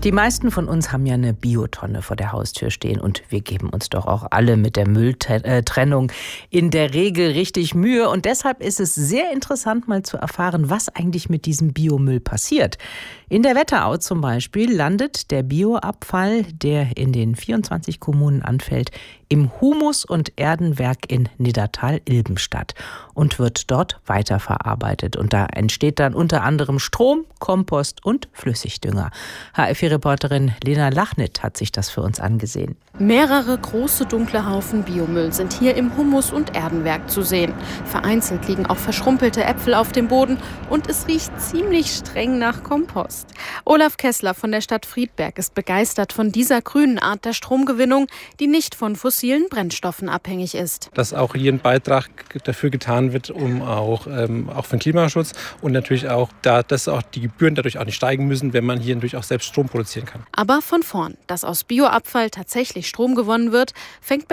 Die meisten von uns haben ja eine Biotonne vor der Haustür stehen und wir geben uns doch auch alle mit der Mülltrennung in der Regel richtig Mühe. Und deshalb ist es sehr interessant, mal zu erfahren, was eigentlich mit diesem Biomüll passiert. In der Wetterau zum Beispiel landet der Bioabfall, der in den 24 Kommunen anfällt, im Humus- und Erdenwerk in Niddatal-Ilbenstadt und wird dort weiterverarbeitet. Und da entsteht dann unter anderem Strom, Kompost und Flüssigdünger. HFI-Reporterin Lena Lachnit hat sich das für uns angesehen. Mehrere große dunkle Haufen Biomüll sind hier im Humus- und Erdenwerk zu sehen. Vereinzelt liegen auch verschrumpelte Äpfel auf dem Boden und es riecht ziemlich streng nach Kompost. Olaf Kessler von der Stadt Friedberg ist begeistert von dieser grünen Art der Stromgewinnung, die nicht von fossilen Brennstoffen abhängig ist. Dass auch hier ein Beitrag dafür getan wird, um auch für den Klimaschutz und natürlich auch, dass auch die Gebühren dadurch auch nicht steigen müssen, wenn man hier natürlich auch selbst Strom produzieren kann. Aber von vorn, dass aus Bioabfall tatsächlich Strom gewonnen wird, fängt